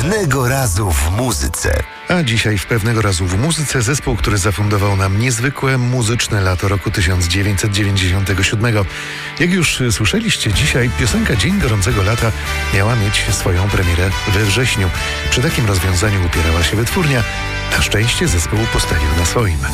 Pewnego razu w muzyce. A dzisiaj w Pewnego razu w muzyce zespół, który zafundował nam niezwykłe muzyczne lato roku 1997. Jak już słyszeliście, dzisiaj piosenka Dzień Gorącego Lata miała mieć swoją premierę we wrześniu. Przy takim rozwiązaniu upierała się wytwórnia. Na szczęście zespół postawił na swoim.